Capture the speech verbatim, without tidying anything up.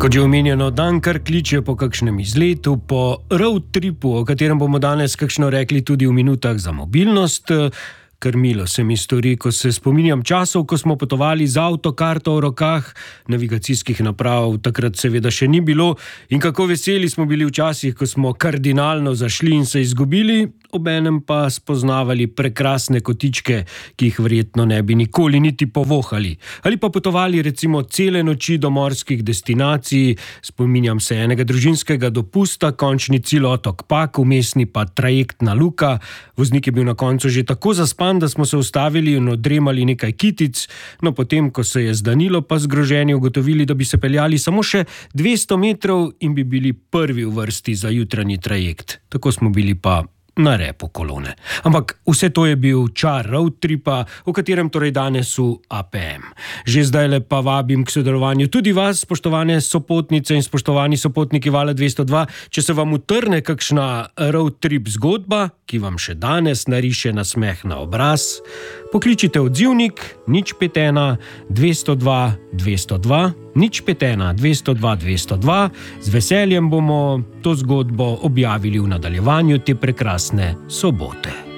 Kot že omenjeno, dan kar kliče po kakšnem izletu, po road tripu, o katerem bomo danes kakšno rekli tudi v minutah za mobilnost. Kar milo se mi stori, ko se spominjam časov, ko smo potovali z avtokarto v rokah, navigacijskih naprav takrat seveda še ni bilo, in kako veseli smo bili včasih, ko smo kardinalno zašli in se izgubili, obenem pa spoznavali prekrasne kotičke, ki jih verjetno ne bi nikoli niti povohali. Ali pa potovali recimo cele noči do morskih destinacij, spominjam se enega družinskega dopusta, končni cilj otok Pag, vmesni pa trajektna Luka. Voznik je bil na koncu že tako zaspan, da smo se ustavili in odremali nekaj kitic, no potem, ko se je zdanilo, pa zgroženi ugotovili, da bi se peljali samo še dvesto metrov in bi bili prvi v vrsti za jutranji trajekt. Tako smo bili pa na repu kolone. Ampak vse to je bil čar road tripa, o katerem torej danes v A P M. Že zdajle pa vabim k sodelovanju tudi vas, spoštovane sopotnice in spoštovani sopotniki Vala dvesto dva. Če se vam utrne kakšna road trip zgodba, ki vam še danes nariše nasmeh na obraz, pokličite odzivnik nič pet ena dvesto dva dvesto dva, nič pet ena dvesto dva dvesto dva. Z veseljem bomo to zgodbo objavili v nadaljevanju te prekrasne sobote.